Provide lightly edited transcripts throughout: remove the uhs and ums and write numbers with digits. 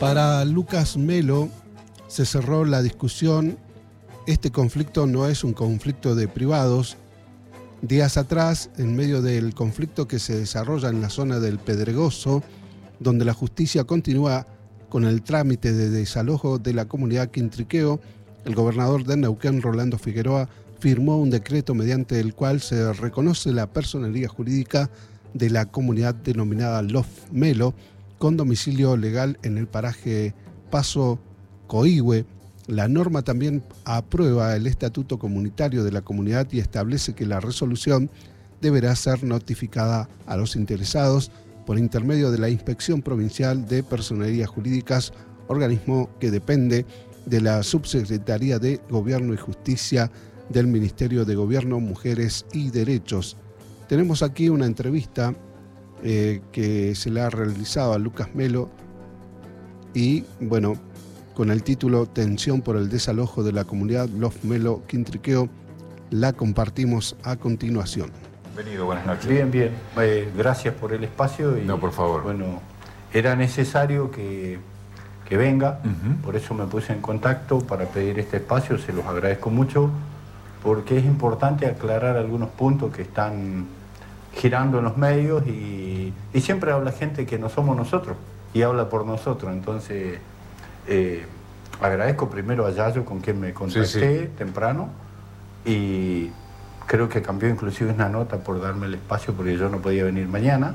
Para Lucas Melo se cerró la discusión. Este conflicto no es un conflicto de privados. Días atrás, en medio del conflicto que se desarrolla en la zona del Pedregoso, donde la justicia continúa con el trámite de desalojo de la comunidad Quintriqueo, el gobernador de Neuquén, Rolando Figueroa, firmó un decreto mediante el cual se reconoce la personería jurídica de la comunidad denominada Los Melo, con domicilio legal en el paraje Paso Coihue. La norma también aprueba el estatuto comunitario de la comunidad y establece que la resolución deberá ser notificada a los interesados por intermedio de la Inspección Provincial de Personerías Jurídicas, organismo que depende de la Subsecretaría de Gobierno y Justicia del Ministerio de Gobierno, Mujeres y Derechos. Tenemos aquí una entrevista que se le ha realizado a Lucas Melo y, bueno, con el título Tensión por el desalojo de la comunidad Los Melo Quintriqueo, la compartimos a continuación. Bienvenido, buenas noches. Bien. Gracias por el espacio. Y, no, por favor. Bueno, era necesario que venga, por eso me puse en contacto para pedir este espacio, se los agradezco mucho, porque es importante aclarar algunos puntos que están girando en los medios y siempre habla gente que no somos nosotros y habla por nosotros, entonces agradezco primero a Yayo con quien me contacté temprano y creo que cambió inclusive una nota por darme el espacio porque yo no podía venir mañana.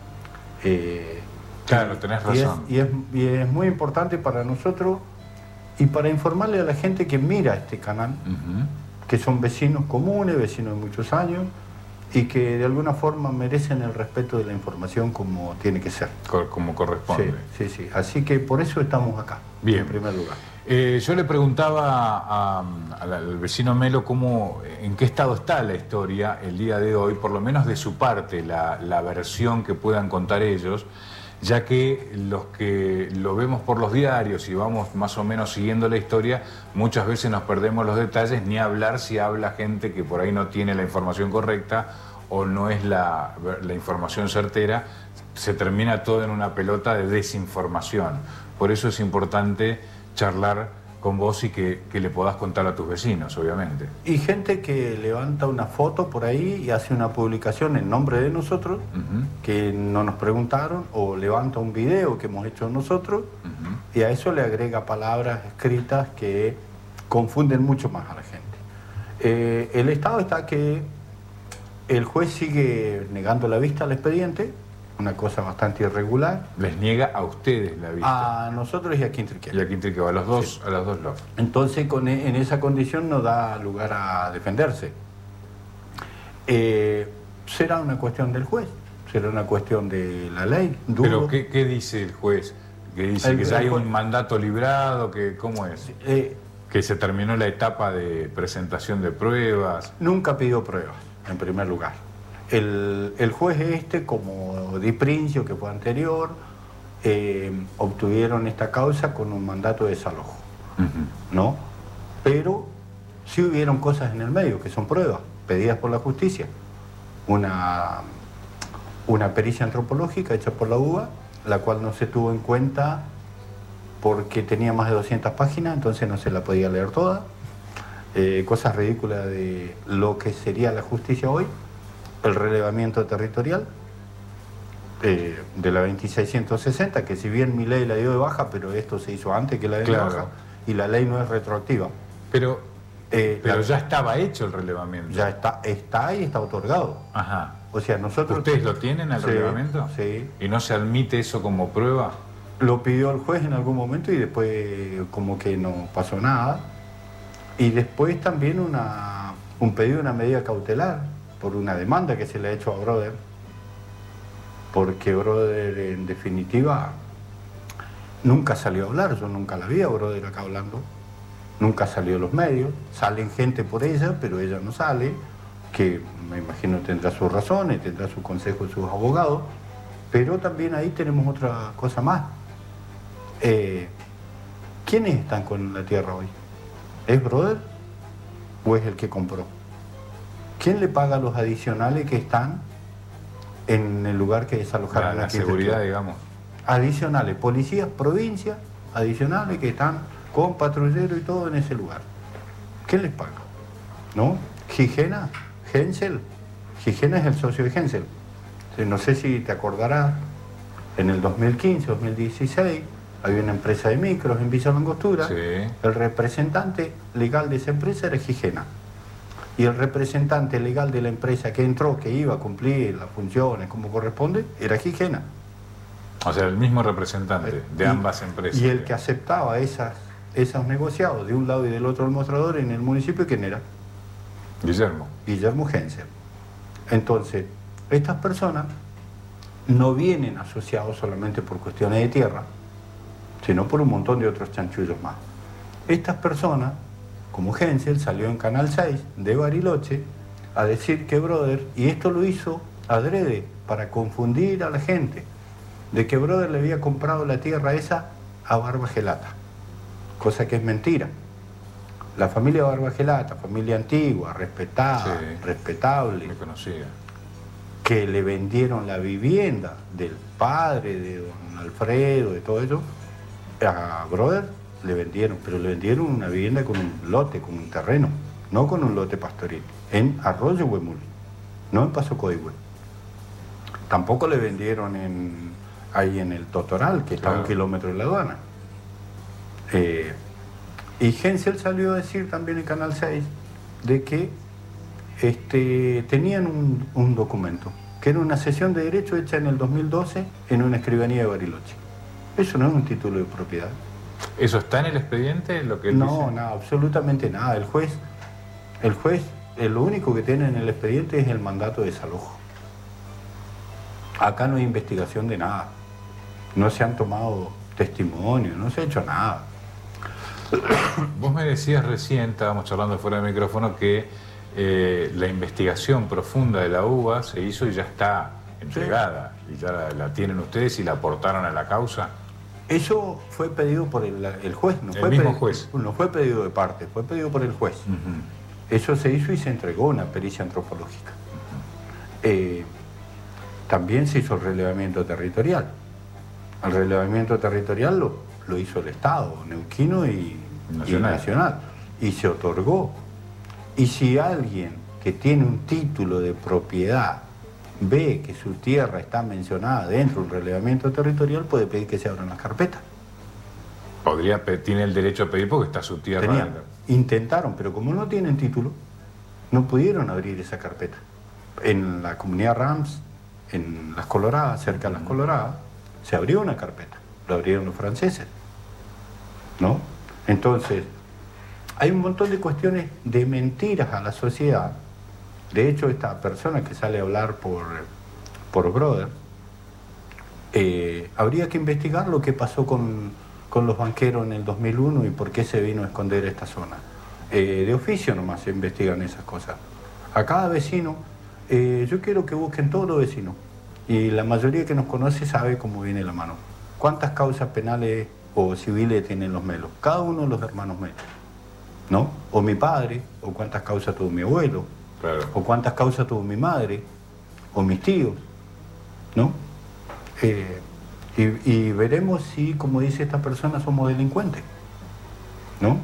Claro, tenés razón. Y es muy importante para nosotros y para informarle a la gente que mira este canal, que son vecinos comunes, vecinos de muchos años, y que de alguna forma merecen el respeto de la información como tiene que ser. Como corresponde. Sí. Así que por eso estamos acá, bien, en primer lugar. Yo le preguntaba al vecino Melo en qué estado está la historia el día de hoy, por lo menos de su parte, la versión que puedan contar ellos, ya que los que lo vemos por los diarios y vamos más o menos siguiendo la historia, muchas veces nos perdemos los detalles, ni hablar si habla gente que por ahí no tiene la información correcta o no es la información certera, se termina todo en una pelota de desinformación. Por eso es importante charlar con vos y que le podás contar a tus vecinos, obviamente. Y gente que levanta una foto por ahí y hace una publicación en nombre de nosotros, que no nos preguntaron, o levanta un video que hemos hecho nosotros, y a eso le agrega palabras escritas que confunden mucho más a la gente. El estado está que el juez sigue negando la vista al expediente, una cosa bastante irregular. Les niega a ustedes la vista. A nosotros y a Quintriqueo. Y a Quintriqueo, a los dos, sí. A los dos lados. Entonces, en esa condición no da lugar a defenderse. Será una cuestión del juez, será una cuestión de la ley. ¿Pero qué dice el juez? ¿Que dice que hay un mandato librado? ¿Cómo es? ¿Que se terminó la etapa de presentación de pruebas? Nunca pidió pruebas, en primer lugar. El juez como Di Princio, que fue anterior, obtuvieron esta causa con un mandato de desalojo, ¿no? Pero sí hubieron cosas en el medio, que son pruebas, pedidas por la justicia. Una pericia antropológica hecha por la UBA, la cual no se tuvo en cuenta porque tenía más de 200 páginas, entonces no se la podía leer toda. Cosas ridículas de lo que sería la justicia hoy. El relevamiento territorial de la 2660, que si bien mi ley la dio de baja, pero esto se hizo antes que la de baja, y la ley no es retroactiva. Pero ya estaba hecho el relevamiento. Ya está y está otorgado. Ajá. O sea, nosotros... ¿Ustedes lo tienen el relevamiento? Sí. ¿Y no se admite eso como prueba? Lo pidió el juez en algún momento y después como que no pasó nada. Y después también un pedido de una medida cautelar por una demanda que se le ha hecho a Broder, porque Broder en definitiva nunca salió a hablar, yo nunca la vi a Broder acá hablando, nunca salió a los medios, salen gente por ella, pero ella no sale, que me imagino tendrá sus razones, tendrá su consejo de sus abogados, pero también ahí tenemos otra cosa más. ¿Quiénes están con la tierra hoy? ¿Es Broder o es el que compró? ¿Quién le paga los adicionales que están en el lugar que desalojaron? La seguridad, digamos. Adicionales, policías, provincia, adicionales que están con patrullero y todo en ese lugar. ¿Quién les paga? ¿No? Gigena, Hensel. Gigena es el socio de Hensel. No sé si te acordarás, en el 2015, 2016, había una empresa de micros en Villa Langostura. Sí. El representante legal de esa empresa era Gigena. Y el representante legal de la empresa que entró, que iba a cumplir las funciones como corresponde, era Gigena. O sea, el mismo representante de ambas empresas. Y el que aceptaba esos negociados de un lado y del otro del mostrador en el municipio, ¿quién era? Guillermo. Guillermo Hensel. Entonces, estas personas no vienen asociados solamente por cuestiones de tierra, sino por un montón de otros chanchullos más. Estas personas, como Hensel, salió en Canal 6 de Bariloche a decir que Brother, y esto lo hizo adrede para confundir a la gente, de que Brother le había comprado la tierra esa a Barbagelata, cosa que es mentira. La familia Barbagelata, familia antigua, respetada, Sí, respetable, reconocida, que le vendieron la vivienda del padre de don Alfredo, de todo eso, a Brother le vendieron, pero le vendieron una vivienda con un lote, con un terreno, no con un lote pastoril, en Arroyo Huemul, no en Paso Coihue. Tampoco le vendieron ahí en el Totoral, que está a 1 kilómetro de la aduana. Y Hensel salió a decir también en Canal 6 de que tenían un documento, que era una cesión de derecho hecha en el 2012 en una escribanía de Bariloche. Eso no es un título de propiedad. ¿Eso está en el expediente, lo que él dice? No, absolutamente nada. El juez, lo único que tiene en el expediente es el mandato de desalojo. Acá no hay investigación de nada. No se han tomado testimonios, no se ha hecho nada. Vos me decías recién, estábamos charlando fuera del micrófono, que la investigación profunda de la UBA se hizo y ya está entregada. Sí. Y ya la tienen ustedes y la aportaron a la causa. Eso fue pedido por el juez, no el mismo juez. No fue pedido de parte, fue pedido por el juez. Eso se hizo y se entregó una pericia antropológica. También se hizo el relevamiento territorial. El relevamiento territorial lo hizo el Estado, neuquino y nacional. Y se otorgó. Y si alguien que tiene un título de propiedad ve que su tierra está mencionada dentro del relevamiento territorial, puede pedir que se abran las carpetas. Tiene el derecho a pedir porque está su tierra. Intentaron, pero como no tienen título, no pudieron abrir esa carpeta. En la comunidad Rams, en Las Coloradas, cerca de Las Coloradas, se abrió una carpeta. Lo abrieron los franceses, ¿no? Entonces, hay un montón de cuestiones de mentiras a la sociedad. De hecho, esta persona que sale a hablar por Brother, habría que investigar lo que pasó con los banqueros en el 2001 y por qué se vino a esconder esta zona. De oficio nomás se investigan esas cosas. A cada vecino, yo quiero que busquen todos los vecinos. Y la mayoría que nos conoce sabe cómo viene la mano. ¿Cuántas causas penales o civiles tienen los Melos? Cada uno de los hermanos Melos, ¿no? O mi padre, o cuántas causas tuvo mi abuelo, claro, o cuántas causas tuvo mi madre, o mis tíos, ¿no? Y veremos si, como dice esta persona, somos delincuentes, ¿no?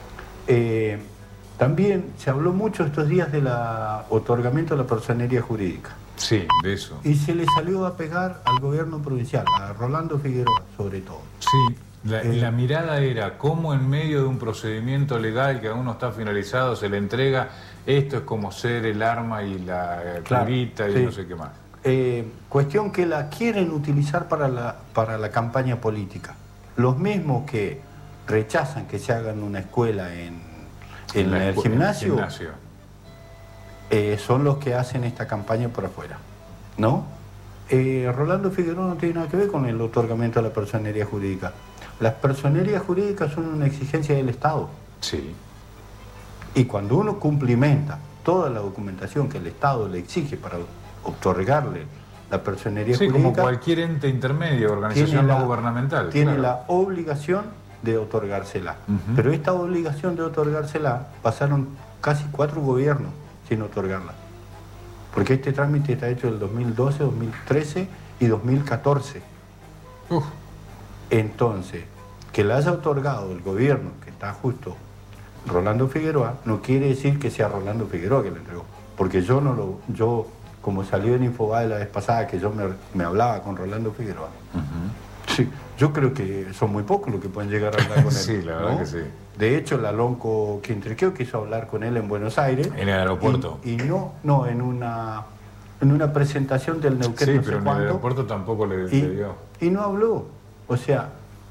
También se habló mucho estos días del otorgamiento de la personería jurídica. Sí, de eso. Y se le salió a pegar al gobierno provincial, a Rolando Figueroa, sobre todo. Sí, la mirada era cómo en medio de un procedimiento legal que aún no está finalizado se le entrega, esto es como ser el arma y la curita y sí, no sé qué más. Cuestión que la quieren utilizar para la campaña política. Los mismos que rechazan que se hagan una escuela en el gimnasio. Son los que hacen esta campaña por afuera, ¿no? Rolando Figueroa no tiene nada que ver con el otorgamiento de la personería jurídica. Las personerías jurídicas son una exigencia del Estado. Sí. Y cuando uno cumplimenta toda la documentación que el Estado le exige para otorgarle la personería jurídica... Sí, como cualquier ente intermedio, organización no gubernamental. Tiene la obligación de otorgársela. Pero esta obligación de otorgársela pasaron casi 4 gobiernos sin otorgarla. Porque este trámite está hecho el 2012, 2013 y 2014. Entonces, que le haya otorgado el gobierno, que está justo Rolando Figueroa, no quiere decir que sea Rolando Figueroa que le entregó. Porque yo no lo... como salió en Infobae la vez pasada, que yo me hablaba con Rolando Figueroa. Sí, yo creo que son muy pocos los que pueden llegar a hablar con él. Sí, la verdad que sí. De hecho, la Lonco Quintriqueo quiso hablar con él en Buenos Aires. ¿En el aeropuerto? Y no, en una presentación del Neuquén, sí, no sé pero en cuánto, el aeropuerto tampoco le dio. Y no habló. O sea,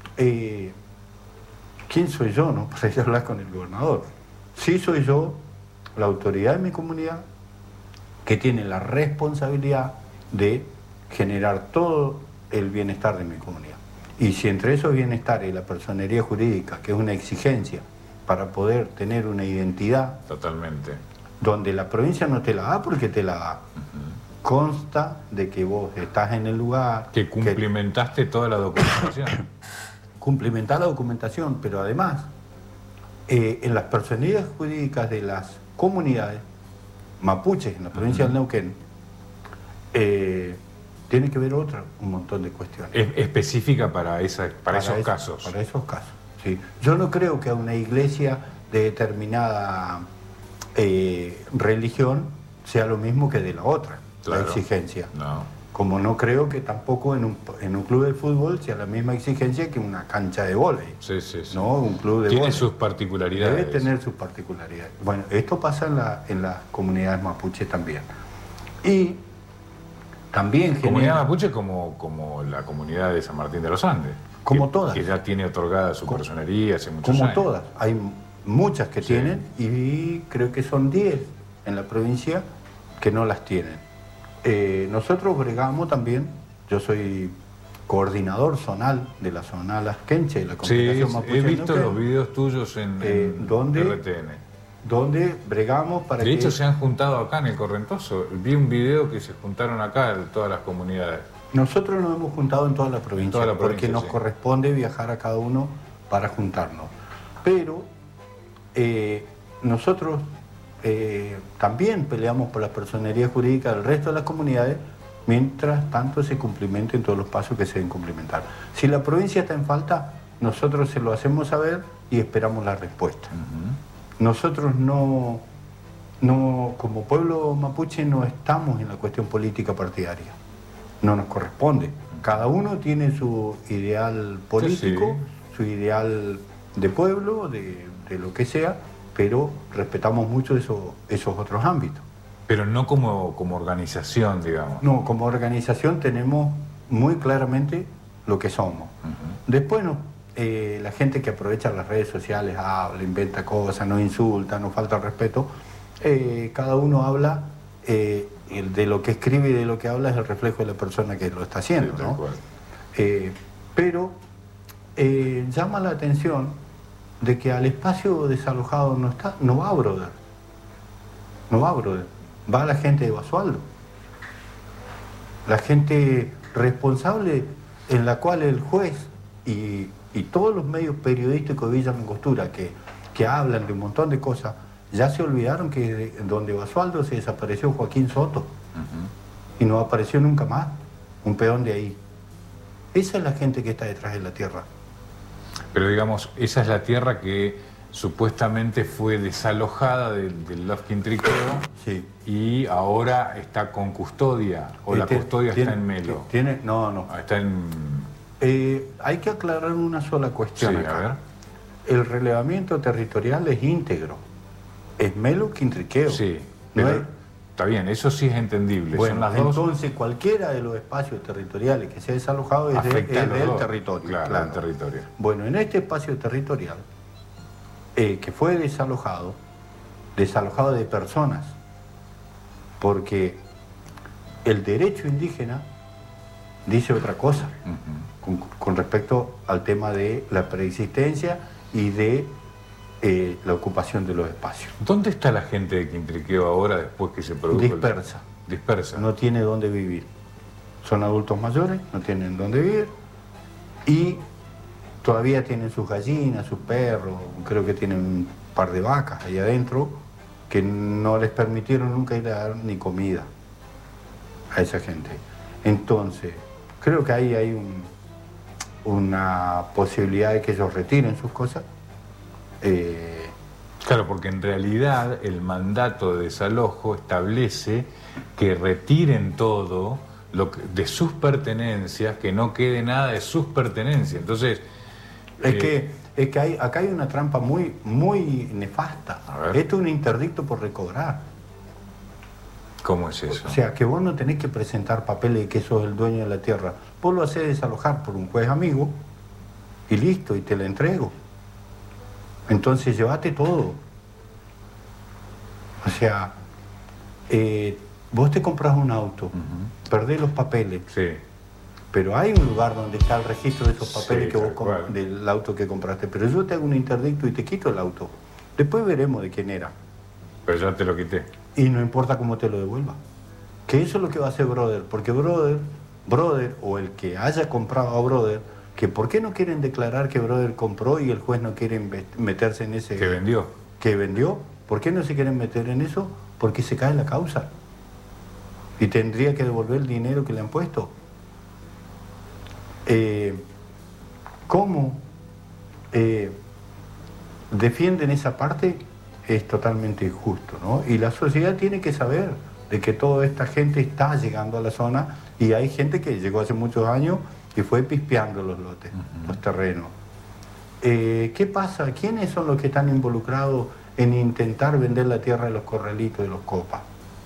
¿quién soy yo, no? Para ir a hablar con el gobernador. Sí soy yo, la autoridad de mi comunidad, que tiene la responsabilidad de generar todo el bienestar de mi comunidad. Y si entre esos bienestares y la personería jurídica, que es una exigencia para poder tener una identidad, totalmente, donde la provincia no te la da porque te la da, consta de que vos estás en el lugar, que cumplimentaste toda la documentación. Cumplimentar la documentación, pero además, en las personerías jurídicas de las comunidades mapuches en la provincia del Neuquén, tiene que ver un montón de cuestiones. Específica para esos casos. Para esos casos, sí. Yo no creo que a una iglesia de determinada religión sea lo mismo que de la otra, claro, la exigencia. No. Como no creo que tampoco en un club de fútbol sea la misma exigencia que una cancha de vóley. Sí, sí, sí. ¿No? Un club de Tiene vóley sus particularidades. Debe tener sus particularidades. Bueno, esto pasa en las comunidades mapuches también. Y también comunidad mapuche como la comunidad de San Martín de los Andes. Como todas. Que ya tiene otorgada su personería hace muchos años. Como todas. Hay muchas que tienen y creo que son 10 en la provincia que no las tienen. Nosotros bregamos también, yo soy coordinador zonal de la zona Las Quenche, de la Confederación Mapuche. He visto los videos tuyos en RTN. Donde bregamos para que... De hecho, se han juntado acá en el Correntoso. Vi un video que se juntaron acá todas las comunidades. Nosotros nos hemos juntado en toda la provincia, porque nos corresponde viajar a cada uno para juntarnos. Pero nosotros también peleamos por la personería jurídica del resto de las comunidades, mientras tanto se cumplimenten todos los pasos que se deben cumplimentar. Si la provincia está en falta, nosotros se lo hacemos saber y esperamos la respuesta. Nosotros no, como pueblo mapuche, no estamos en la cuestión política partidaria. No nos corresponde. Cada uno tiene su ideal político, su ideal de pueblo, de lo que sea, pero respetamos mucho esos otros ámbitos. Pero no como organización, digamos. No, como organización tenemos muy claramente lo que somos. Después la gente que aprovecha las redes sociales habla, inventa cosas, nos insulta, nos falta el respeto. Cada uno habla, de lo que escribe y de lo que habla es el reflejo de la persona que lo está haciendo, ¿no? Pero llama la atención de que al espacio desalojado no va brother. No va brother. Va la gente de Basualdo. La gente responsable en la cual el juez y todos los medios periodísticos de Villa Langostura que hablan de un montón de cosas, ya se olvidaron que donde Basualdo se desapareció Joaquín Soto y no apareció nunca más un peón de ahí. Esa es la gente que está detrás de la tierra. Pero digamos, esa es la tierra que supuestamente fue desalojada del Los Quintriqueo, y ahora está con custodia, o la custodia está en Melo. No. Está en... hay que aclarar una sola cuestión acá. A ver. El relevamiento territorial es íntegro. Es Melo Quintriqueo. Sí, está bien, eso sí es entendible. Bueno, son las entonces cualquiera de los espacios territoriales que sea desalojado es del territorio. Claro, del territorio. Bueno, en este espacio territorial, que fue desalojado de personas, porque el derecho indígena dice otra cosa con respecto al tema de la preexistencia y de la ocupación de los espacios. ¿Dónde está la gente de Quintriqueo ahora después que se produjo? Dispersa. No tiene dónde vivir. Son adultos mayores, no tienen dónde vivir y todavía tienen sus gallinas, sus perros, creo que tienen un par de vacas ahí adentro que no les permitieron nunca ir a dar ni comida a esa gente. Entonces, creo que ahí hay una posibilidad de que ellos retiren sus cosas. Claro, porque en realidad el mandato de desalojo establece que retiren todo de sus pertenencias, que no quede nada de sus pertenencias. Entonces... Es que acá hay una trampa muy nefasta. Esto es un interdicto por recobrar. ¿Cómo es eso? O sea, que vos no tenés que presentar papeles de que sos el dueño de la tierra. Vos lo hacés desalojar por un juez amigo y listo, y te la entrego. Entonces llévate todo. O sea, vos te compras un auto, perdés los papeles. Sí. Pero hay un lugar donde está el registro de esos papeles que vos del auto que compraste. Pero yo te hago un interdicto y te quito el auto. Después veremos de quién era. Pero ya te lo quité. Y no importa cómo te lo devuelva. Que eso es lo que va a hacer Brother. Porque Brother o el que haya comprado a Brother, que ¿por qué no quieren declarar que Brother compró y el juez no quiere meterse en ese... Que vendió. Que vendió. ¿Por qué no se quieren meter en eso? Porque se cae la causa. Y tendría que devolver el dinero que le han puesto. ¿Cómo defienden esa parte? Es totalmente injusto, ¿no? Y la sociedad tiene que saber de que toda esta gente está llegando a la zona y hay gente que llegó hace muchos años y fue pispeando los lotes, los terrenos. ¿Qué pasa? ¿Quiénes son los que están involucrados en intentar vender la tierra de los corralitos y los copas?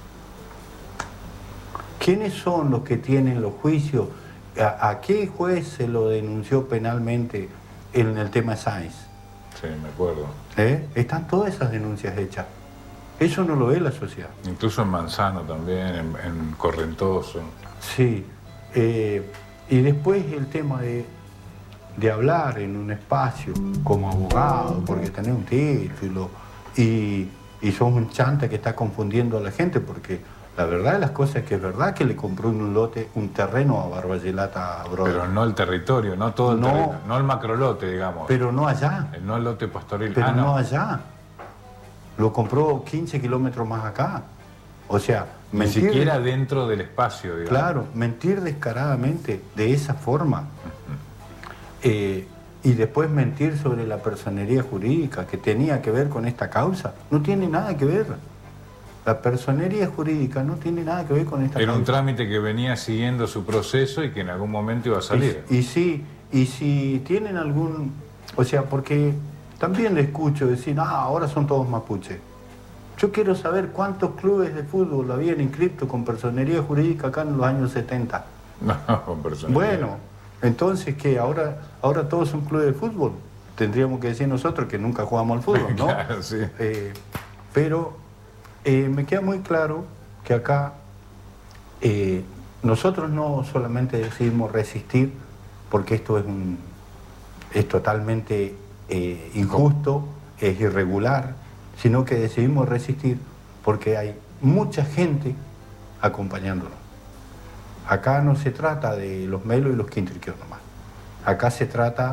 ¿Quiénes son los que tienen los juicios? ¿A qué juez se lo denunció penalmente en el tema Sáenz? Sí, me acuerdo. Están todas esas denuncias hechas. Eso no lo ve la sociedad. Incluso en Manzano también, en Correntoso. Sí. Y después el tema de hablar en un espacio como abogado, porque tenés un título, y sos un chanta que está confundiendo a la gente, porque... La verdad de las cosas es que es verdad que le compró un lote, un terreno a Barbayelata Brother. Pero no el territorio, no todo el terreno, no el macrolote, digamos. Pero no allá. No el lote pastoril. Pero no allá. Lo compró 15 kilómetros más acá. O sea, mentir... Ni siquiera dentro del espacio, digamos. Claro, mentir descaradamente, de esa forma. Y después mentir sobre la personería jurídica que tenía que ver con esta causa. No tiene nada que ver. La personería jurídica no tiene nada que ver con esta Era causa. Un trámite que venía siguiendo su proceso y que en algún momento iba a salir. Y si tienen algún... O sea, porque también le escucho decir, ahora son todos mapuches. Yo quiero saber cuántos clubes de fútbol habían inscrito con personería jurídica acá en los años 70. No, con personería. Bueno, entonces, ¿qué? ¿Ahora todos son clubes de fútbol? Tendríamos que decir nosotros que nunca jugamos al fútbol, ¿no? Claro, sí. Pero... me queda muy claro que acá nosotros no solamente decidimos resistir porque esto es totalmente injusto, es irregular, sino que decidimos resistir porque hay mucha gente acompañándonos. Acá no se trata de los Melo y los Quintriqueos nomás. Acá se trata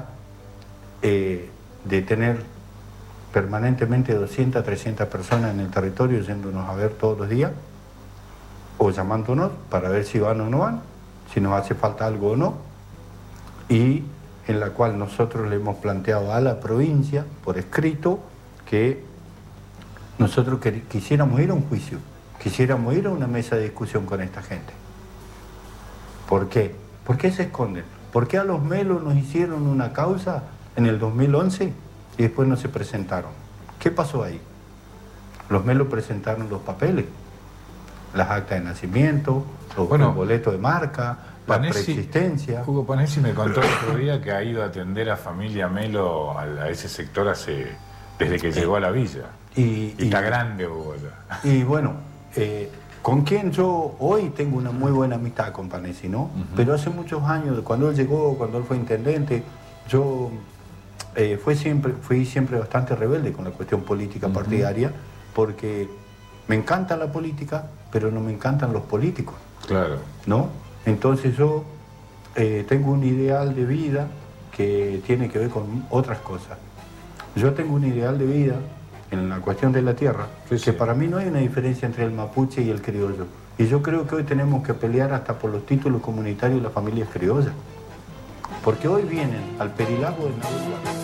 de tener permanentemente 200, 300 personas en el territorio yéndonos a ver todos los días o llamándonos para ver si van o no van, si nos hace falta algo o no, y en la cual nosotros le hemos planteado a la provincia por escrito que nosotros quisiéramos ir a un juicio, quisiéramos ir a una mesa de discusión con esta gente. ¿Por qué? ¿Por qué se esconden? ¿Por qué a los Melos nos hicieron una causa en el 2011 y después no se presentaron? ¿Qué pasó ahí? Los Melos presentaron los papeles, las actas de nacimiento, el boleto de marca, la preexistencia. Hugo Panesi me contó el otro día que ha ido a atender a familia Melo a ese sector desde que llegó a la villa. Y está grande Hugo ya. Y bueno, con quien yo hoy tengo una muy buena amistad con Panesi, ¿no? Pero hace muchos años, cuando él llegó, cuando él fue intendente, yo fui siempre bastante rebelde con la cuestión política partidaria, porque me encanta la política, pero no me encantan los políticos. Claro. ¿No? Entonces yo tengo un ideal de vida que tiene que ver con otras cosas. Yo tengo un ideal de vida en la cuestión de la tierra, que para mí no hay una diferencia entre el mapuche y el criollo. Y yo creo que hoy tenemos que pelear hasta por los títulos comunitarios de las familias criollas. Porque hoy vienen al Perilago de Navidad.